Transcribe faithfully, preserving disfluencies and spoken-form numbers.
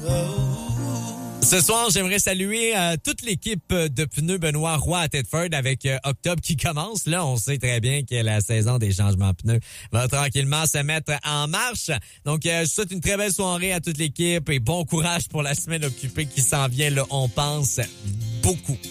Ce soir, j'aimerais saluer euh, toute l'équipe de pneus Benoît Roy à Thetford avec euh, octobre qui commence. Là, on sait très bien que la saison des changements de pneus va tranquillement se mettre en marche. Donc, euh, je souhaite une très belle soirée à toute l'équipe et bon courage pour la semaine occupée qui s'en vient. Là, on pense beaucoup.